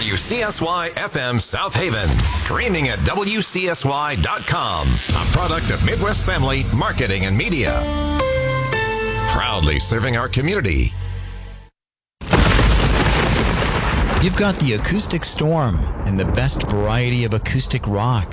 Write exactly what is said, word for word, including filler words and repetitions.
W C S Y F M South Haven. Streaming at W C S Y dot com. A product of Midwest Family Marketing and Media. Proudly serving our community. You've got the Acoustic Storm and the best variety of acoustic rock.